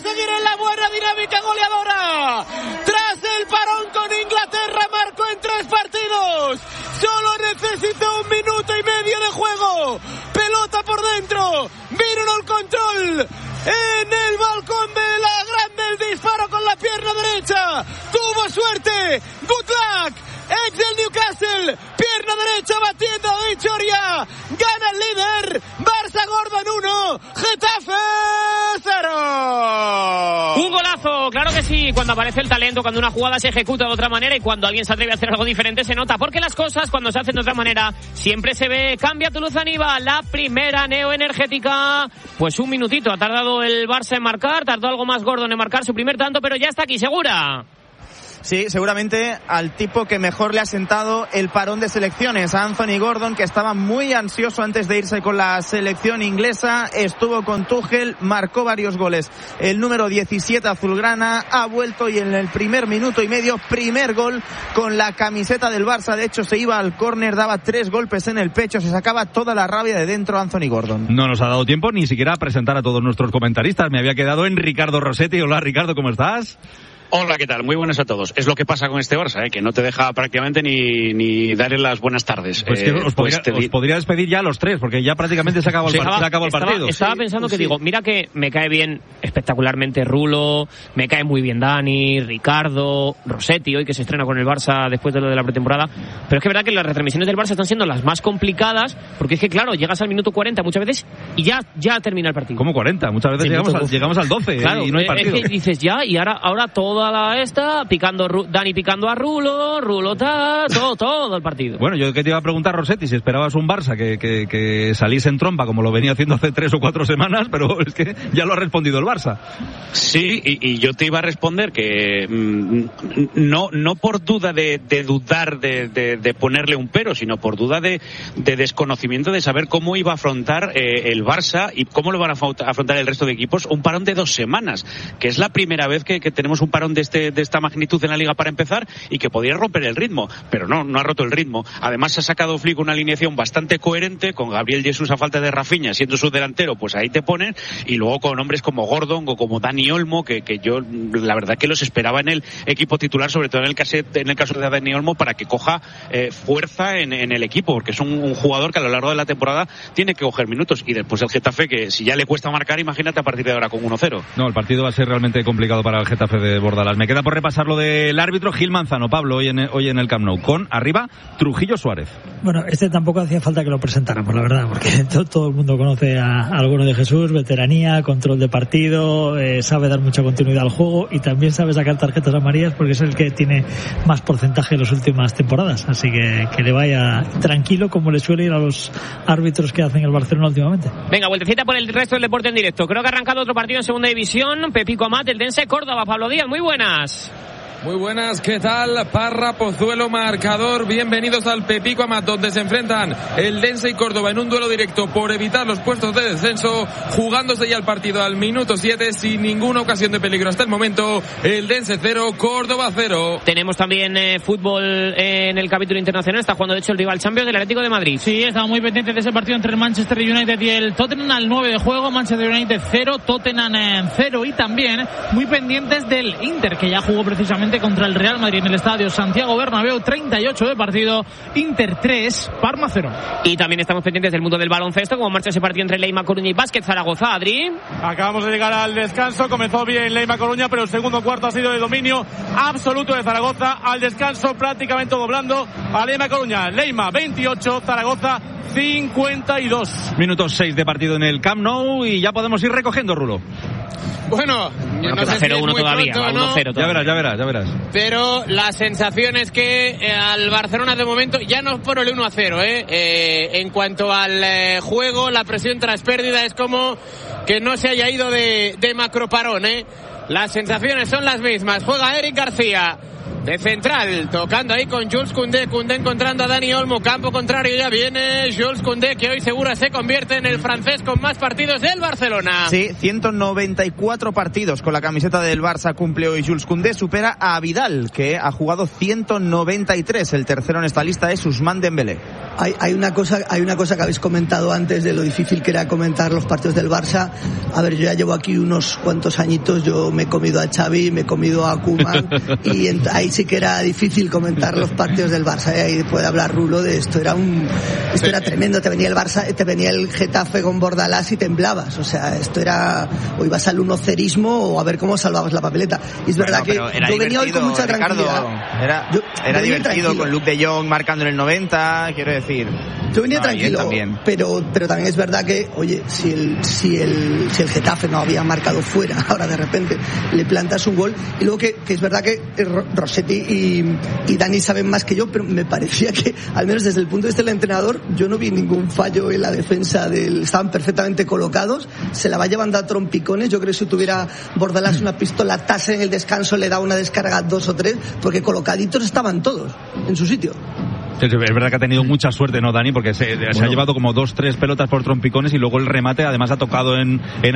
seguir en la buena dinámica goleadora. Tras el parón con Inglaterra, marcó en 3 partidos. Solo necesitó 1 minuto y medio de juego. Pelota por dentro. Vino el control. En el balcón de la grande, el disparo con la pierna derecha. Tuvo suerte. Good luck. Ex del Newcastle. Pierna derecha batiendo a Vichoria. Gana el líder. Barça Gordon 1. Getafe 0. Un golazo, claro que sí. Cuando aparece el talento, cuando una jugada se ejecuta de otra manera y cuando alguien se atreve a hacer algo diferente se nota. Porque las cosas cuando se hacen de otra manera siempre se ve. Cambia Toulouse Aniva, la primera neoenergética. Pues 1 minutito ha tardado el Barça en marcar. Tardó algo más Gordon en marcar su primer tanto, pero ya está aquí, segura. Sí, seguramente al tipo que mejor le ha sentado el parón de selecciones, a Anthony Gordon, que estaba muy ansioso antes de irse con la selección inglesa, estuvo con Tuchel, marcó varios goles. El número 17 azulgrana ha vuelto y en el primer minuto y medio, primer gol con la camiseta del Barça. De hecho, se iba al córner, daba 3 golpes en el pecho, se sacaba toda la rabia de dentro Anthony Gordon. No nos ha dado tiempo ni siquiera a presentar a todos nuestros comentaristas. Me había quedado en Ricardo Rossetti. Hola, Ricardo, ¿cómo estás? Hola, ¿qué tal? Muy buenas a todos. Es lo que pasa con este Barça, que no te deja prácticamente ni darle las buenas tardes. Pues que os podría despedir ya a los 3, porque ya prácticamente se acabó el partido. Estaba pensando que digo, mira que me cae bien espectacularmente Rulo, me cae muy bien Dani, Ricardo, Rossetti, hoy que se estrena con el Barça después de lo de la pretemporada, pero es que es verdad que las retransmisiones del Barça están siendo las más complicadas, porque es que claro, llegas al minuto 40 muchas veces y ya termina el partido. ¿Cómo 40? Muchas veces llegamos al 12 claro, y no hay partido. Es que dices ya, y ahora toda Dani picando a Rulo todo el partido. Bueno, yo que te iba a preguntar, Rossetti, si esperabas un Barça que saliese en trompa como lo venía haciendo hace 3 o 4 semanas, pero es que ya lo ha respondido el Barça. Sí, y yo te iba a responder que no por duda de dudar de ponerle un pero, sino por duda de desconocimiento de saber cómo iba a afrontar el Barça y cómo lo van a afrontar el resto de equipos un parón de 2 semanas, que es la primera vez que tenemos un parón de esta magnitud en la Liga para empezar y que podría romper el ritmo, pero no ha roto el ritmo. Además ha sacado Flick una alineación bastante coherente, con Gabriel Jesús a falta de Rafinha siendo su delantero, pues ahí te ponen, y luego con hombres como Gordon o como Dani Olmo, que yo la verdad que los esperaba en el equipo titular, sobre todo en el caso de Dani Olmo, para que coja fuerza en el equipo, porque es un jugador que a lo largo de la temporada tiene que coger minutos, y después el Getafe, que si ya le cuesta marcar, imagínate a partir de ahora con 1-0. No, el partido va a ser realmente complicado para el Getafe de Bordalás. Me queda por repasar lo del árbitro Gil Manzano, Pablo, hoy en el Camp Nou, con arriba Trujillo Suárez. Bueno, tampoco hacía falta que lo presentáramos, la verdad, porque todo el mundo conoce a alguno de Jesús, veteranía, control de partido, sabe dar mucha continuidad al juego y también sabe sacar tarjetas amarillas porque es el que tiene más porcentaje en las últimas temporadas, así que le vaya tranquilo como le suele ir a los árbitros que hacen el Barcelona últimamente. Venga, vueltecita por el resto del deporte en directo. Creo que ha arrancado otro partido en segunda división, Pepico Amat, el Dense Córdoba. Pablo Díaz, muy buenas. Muy buenas, ¿qué tal? Parra, Pozuelo, marcador. Bienvenidos al Pepico Amat, donde se enfrentan el Dense y Córdoba en un duelo directo por evitar los puestos de descenso, jugándose ya el partido al minuto 7 sin ninguna ocasión de peligro hasta el momento. El Dense 0, Córdoba 0. Tenemos también fútbol en el capítulo internacional. Está jugando de hecho el rival Champions del Atlético de Madrid. Sí, estamos muy pendientes de ese partido entre el Manchester United y el Tottenham al 9 de juego. Manchester United 0, Tottenham 0, y también muy pendientes del Inter, que ya jugó precisamente contra el Real Madrid en el estadio Santiago Bernabéu. 38 de partido, Inter 3, Parma 0. Y también estamos pendientes del mundo del baloncesto, como marcha ese partido entre Leima Coruña y Básquet Zaragoza. Adri, acabamos de llegar al descanso. Comenzó bien Leima Coruña, pero el segundo cuarto ha sido de dominio absoluto de Zaragoza. Al descanso prácticamente doblando a Leima Coruña. Leima 28, Zaragoza 52. Minutos 6 de partido en el Camp Nou y ya podemos ir recogiendo, Rulo. Bueno, no sé si es muy todavía, pronto, ¿no? 1-0 todavía. Ya verás. Pero la sensación es que al Barcelona de momento ya no es por el 1-0, en cuanto al juego, la presión tras pérdida es como que no se haya ido de macroparón, las sensaciones son las mismas. Juega Eric García de central, tocando ahí con Jules Koundé. Koundé encontrando a Dani Olmo. Campo contrario, ya viene Jules Koundé, que hoy segura se convierte en el francés con más partidos del Barcelona. Sí, 194 partidos con la camiseta del Barça cumple hoy Jules Koundé. Supera a Vidal, que ha jugado 193. El tercero en esta lista es Ousmane Dembélé. Hay una cosa que habéis comentado antes de lo difícil que era comentar los partidos del Barça. A ver, yo ya llevo aquí unos cuantos añitos. Yo me he comido a Xavi, me he comido a Koeman y ahí sí que era difícil comentar los partidos del Barça. Ahí puede hablar Rulo de esto. Era tremendo. Te venía el Barça, te venía el Getafe con Bordalás y temblabas. O sea, esto era, o ibas al 1-0ismo o a ver cómo salvabas la papeleta. Y es verdad que yo venía hoy con mucha tranquilidad. Era divertido con Luke de Jong marcando en el 90, quiero decir. Yo venía tranquilo, pero también es verdad que, oye, si el Getafe no había marcado fuera, ahora de repente le plantas un gol. Y luego que es verdad que Rossetti y Dani saben más que yo, pero me parecía que, al menos desde el punto de vista del entrenador, yo no vi ningún fallo en la defensa estaban perfectamente colocados, se la va llevando a trompicones. Yo creo que si tuviera Bordalás una pistola tasa en el descanso, le da una descarga 2 o 3, porque colocaditos estaban todos en su sitio. Es verdad que ha tenido mucha suerte, ¿no, Dani? Porque se ha llevado como 2-3 pelotas por trompicones y luego el remate además ha tocado en